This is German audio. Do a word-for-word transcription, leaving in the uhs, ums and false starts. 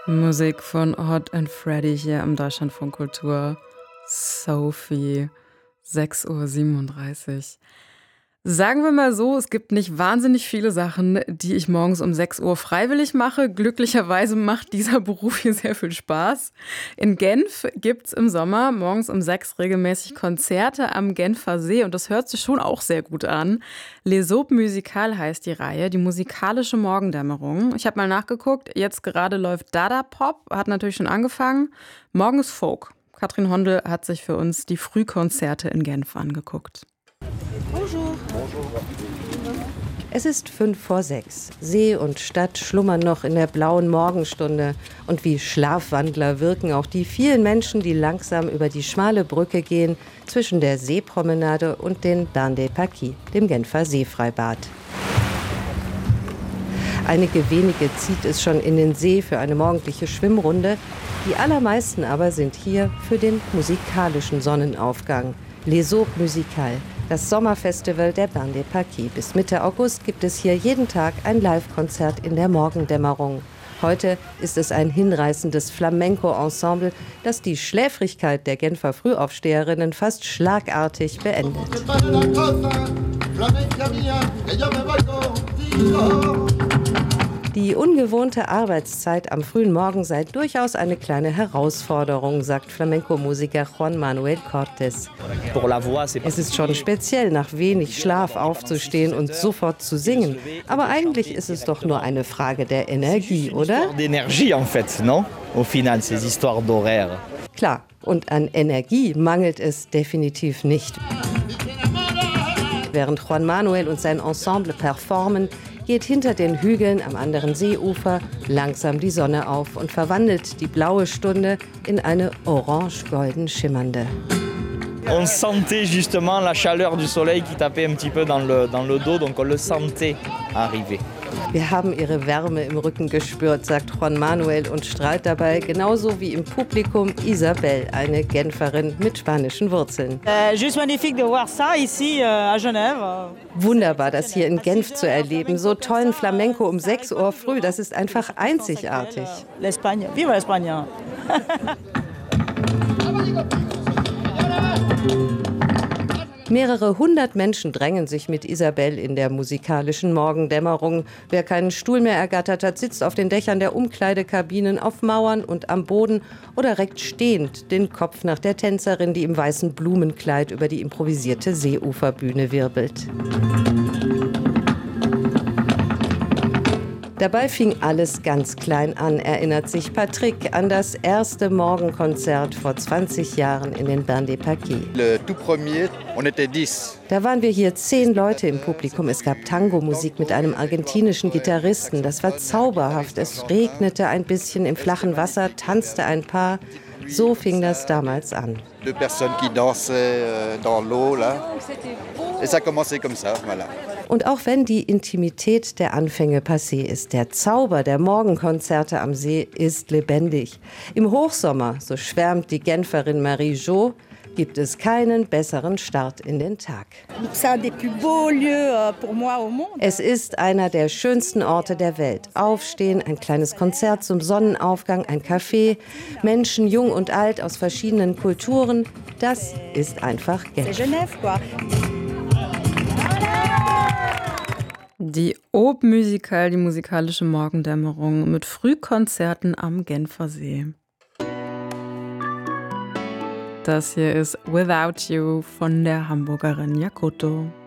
Musik von Hot and Freddy hier im Deutschlandfunk Kultur. Sophie, sechs Uhr siebenunddreißig. Sagen wir mal so, es gibt nicht wahnsinnig viele Sachen, die ich morgens um sechs Uhr freiwillig mache. Glücklicherweise macht dieser Beruf hier sehr viel Spaß. In Genf gibt es im Sommer morgens um sechs regelmäßig Konzerte am Genfer See und das hört sich schon auch sehr gut an. Les Aubes Musicales heißt die Reihe, die musikalische Morgendämmerung. Ich habe mal nachgeguckt, jetzt gerade läuft Dada Pop, hat natürlich schon angefangen. Morgen ist Folk. Katrin Hondel hat sich für uns die Frühkonzerte in Genf angeguckt. Bonjour. Es ist fünf vor sechs. See und Stadt schlummern noch in der blauen Morgenstunde. Und wie Schlafwandler wirken auch die vielen Menschen, die langsam über die schmale Brücke gehen zwischen der Seepromenade und den Bains des Paquis, dem Genfer Seefreibad. Einige wenige zieht es schon in den See für eine morgendliche Schwimmrunde. Die allermeisten aber sind hier für den musikalischen Sonnenaufgang. Les Aubes Musicales, das Sommerfestival der Bains des Paquis. Bis Mitte August gibt es hier jeden Tag ein Live-Konzert in der Morgendämmerung. Heute ist es ein hinreißendes Flamenco-Ensemble, das die Schläfrigkeit der Genfer Frühaufsteherinnen fast schlagartig beendet. Die ungewohnte Arbeitszeit am frühen Morgen sei durchaus eine kleine Herausforderung, sagt Flamenco-Musiker Juan Manuel Cortés. Es ist schon speziell, nach wenig Schlaf aufzustehen und sofort zu singen. Aber eigentlich ist es doch nur eine Frage der Energie, oder? Klar, und an Energie mangelt es definitiv nicht. Während Juan Manuel und sein Ensemble performen, geht hinter den Hügeln am anderen Seeufer langsam die Sonne auf und verwandelt die blaue Stunde in eine orange-golden schimmernde. On sentait justement la chaleur du soleil qui tapait un petit peu dans le, dans le dos, donc on le sentait arriver. Wir haben ihre Wärme im Rücken gespürt, sagt Juan Manuel und strahlt dabei, genauso wie im Publikum Isabel, eine Genferin mit spanischen Wurzeln. Wunderbar, das hier in Genf zu erleben. So tollen Flamenco um sechs Uhr früh, das ist einfach einzigartig. Viva España! Mehrere hundert Menschen drängen sich mit Isabel in der musikalischen Morgendämmerung. Wer keinen Stuhl mehr ergattert hat, sitzt auf den Dächern der Umkleidekabinen, auf Mauern und am Boden oder reckt stehend den Kopf nach der Tänzerin, die im weißen Blumenkleid über die improvisierte Seeuferbühne wirbelt. Dabei fing alles ganz klein an, erinnert sich Patrick an das erste Morgenkonzert vor zwanzig Jahren in den Bains des Paquis. Da waren wir hier zehn Leute im Publikum. Es gab Tango-Musik mit einem argentinischen Gitarristen. Das war zauberhaft. Es regnete ein bisschen im flachen Wasser, tanzte ein Paar. So fing das damals an. Und auch wenn die Intimität der Anfänge passé ist, der Zauber der Morgenkonzerte am See ist lebendig. Im Hochsommer, so schwärmt die Genferin Marie Jo, gibt es keinen besseren Start in den Tag. Es ist einer der schönsten Orte der Welt. Aufstehen, ein kleines Konzert zum Sonnenaufgang, ein Café, Menschen jung und alt aus verschiedenen Kulturen. Das ist einfach Genf. Die Aube Musicale, die musikalische Morgendämmerung mit Frühkonzerten am Genfer See. Das hier ist Without You von der Hamburgerin Jakoto.